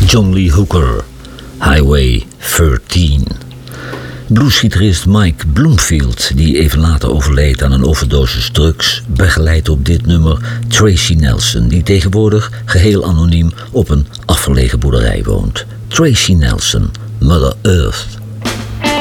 John Lee Hooker, Highway 13. Bluesgitarist Mike Bloomfield, die even later overleed aan een overdosis drugs, begeleidt op dit nummer Tracy Nelson, die tegenwoordig geheel anoniem op een afgelegen boerderij woont. Tracy Nelson, Mother Earth.